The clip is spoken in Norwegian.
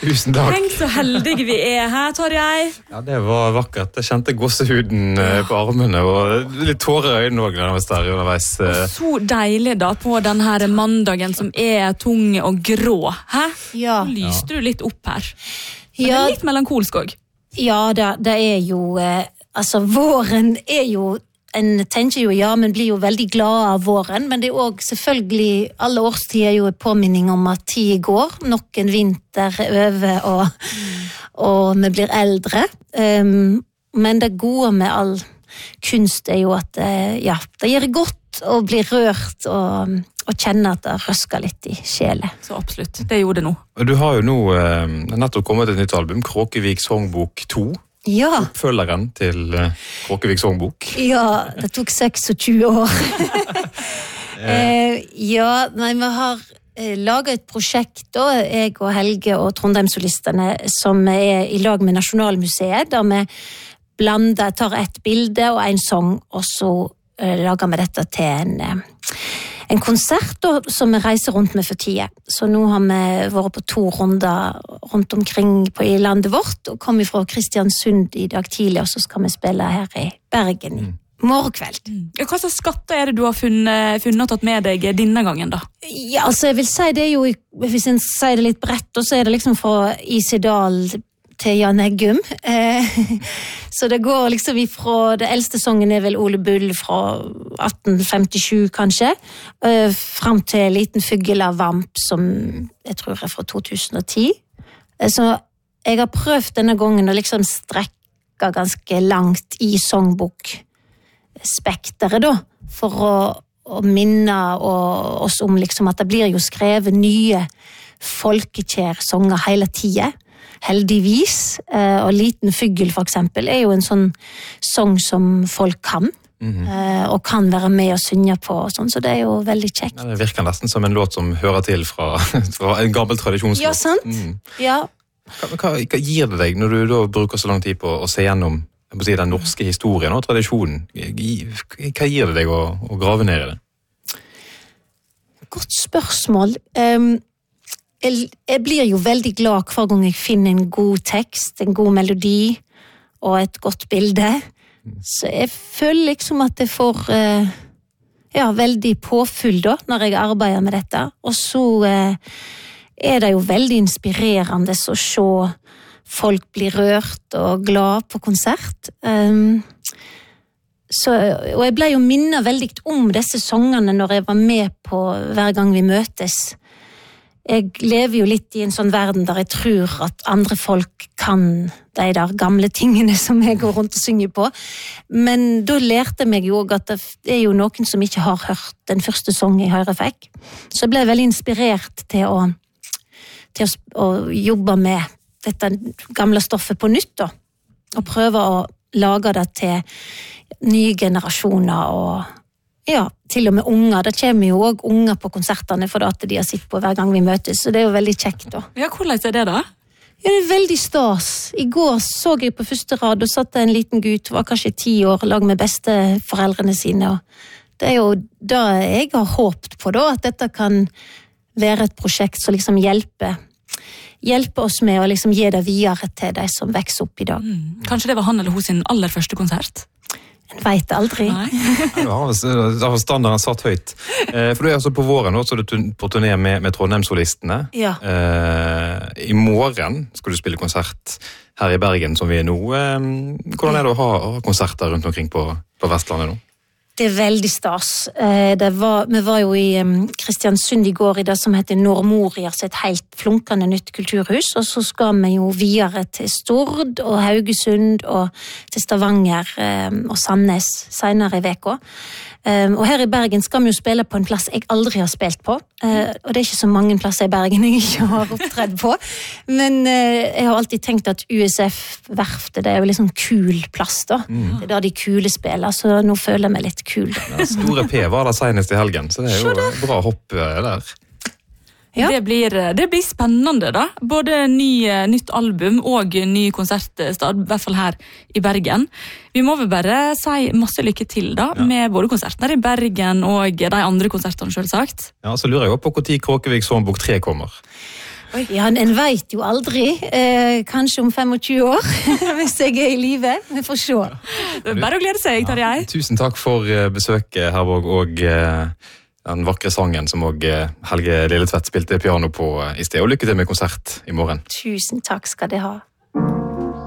Tusen takk. Tenk så heldige vi her, Tarjei. Ja, det var vakkert. Jeg kjente gåsehuden på armene, og litt tårer i øynene også underveis. Så deilig da, på denne mandagen som tung og grå. Hæ? Ja. Nå lyste du litt opp her. Men det Ja. litt melankolsk også. Ja, det jo altså, våren jo en tenker jo, ja, men blir jo veldig glad av våren, men det også selvfølgelig, alle årstider jo en påminning om at tid går, nok en vinter over, og vi blir eldre. Men det gode med all kunst jo at, ja, det gjør godt å bli rørt, og kjenne at det røsker litt i sjelen. Så absolutt, det gjorde det nå. Du har jo nå nettopp kommet et nytt album, Kråkevik Songbok 2. Ja. Oppfølgeren til Kråkevik Songbok. Ja, det tok 26 år. Ja, nei, vi har laget et prosjekt da, jeg og Helge og Trondheimssolistene, som i lag med Nasjonalmuseet, der vi tar et bilde og en sang, og så lager vi dette til en konsert da, som vi reiser rundt med for tiden. Så nå har vi vært på 2 runder rundt omkring i landet vårt, og kommer fra Kristiansund i dag tidlig, og så skal vi spille her i Bergen i morgenkveld. Ja, hva slags skatter det du har funnet og tatt med deg denne gangen da? Ja, altså jeg vil si det jo, hvis jeg sier det litt bredt, så det liksom fra Isedal til Jan Eggum. Så det går liksom ifra, det eldste songen vel Ole Bull fra 1857 kanskje, frem til Liten Fugl av Vamp, som jeg tror fra 2010. Så jeg har prøvd denne gangen å liksom strekke ganske langt i songbokspekteret da, for å minne oss om liksom at det blir jo skrevet nye folkekjære sanger hele tiden, heldigvis, og Liten Fugl for eksempel jo en sånn sang som folk kan, og kan være med og synge på, og sånn, så det jo veldig kjekt. Ja, det virker nesten som en låt som hører til fra en gammel tradisjonslåt. Ja, sant? Ja. Hva gir det deg når du da bruker så lang tid på å se gjennom den norske historien og tradisjonen? Hva gir det deg å grave ned i det? Godt spørsmål. Jeg blir jo veldig glad hver gang jeg finner en god tekst, en god melodi og et godt bilde. Så jeg føler liksom at jeg får veldig påfyll da, når jeg arbeider med dette. Og så det jo veldig inspirerende å se folk bli rørt og glad på konsert. Og jeg ble jo minnet veldig om disse sangene når jeg var med på hver gang vi møtes. Jeg lever jo litt i en sånn verden der jeg tror at andre folk kan de der gamle tingene som jeg går rundt og synger på. Men da lærte jeg meg jo også at det jo noen som ikke har hørt den første sangen jeg fikk. Så jeg ble veldig inspirert til å jobbe med dette gamle stoffet på nytt da. Og prøve å lage det til nye generasjoner og ja, til og med unger. Det kommer jo også unger på konsertene for at de har sitt på hver gang vi møtes, så det jo veldig kjekt da. Ja, hvordan det da? Ja, det veldig stas. I går så jeg på første rad og satt en liten gutt, var kanskje 10 år, lag med besteforeldrene sine, og det jo det jeg har håpet på da, at dette kan være et prosjekt som liksom hjelper oss med å liksom gi det videre til de som vokser opp i dag. Kanskje det var han eller hun sin aller første konsert? En vet aldri. Ja, da har standarden satt høyt. For du altså på våren nå, så du på turné med Trondheimssolistene. Ja. I morgen skal du spille konsert her i Bergen som vi nå. Hvordan det å ha konserter rundt omkring på Vestlandet nå? Det veldig stas. Vi var jo i Kristiansund i går i det som heter Nordmoria, så et helt flunkende nytt kulturhus, og så skal vi jo videre til Stord og Haugesund og til Stavanger og Sandnes senere i veka. Og her i Bergen skal vi jo spille på en plass jeg aldri har spilt på, og det ikke så mange plasser i Bergen jeg ikke har opptredd på, men jeg har alltid tenkt at USF-verftet, det jo liksom kul plass da. Det der de kule spiller, så nå føler jeg meg litt kul. Ja, Store P var der senest i helgen, så det jo bra hopp der. Ja. Det blir spennende da. Både nytt album og ny konsertstad, i hvert fall her i Bergen. Vi må vel bare si masse lykke til da, med både konsertene i Bergen og de andre konsertene selvsagt. Ja, så lurer jeg jo på hvor tid Kråkevik Songbok 3 kommer. Ja, en vet jo aldri. Kanskje om 25 år, hvis jeg i live. Vi får se. Det bare å glede seg, Tarjei. Tusen takk for besøket, Herborg, og den vakre sangen som også Helge Lilletvedt spilte piano på i sted. Og lykke til med konsert i morgen. Tusen takk skal det ha.